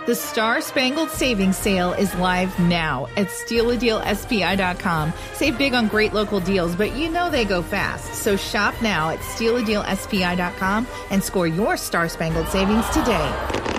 The Star Spangled Savings Sale is live now at StealADealSPI.com. Save big on great local deals, but you know they go fast. So shop now at StealADealSPI.com and score your Star Spangled Savings today.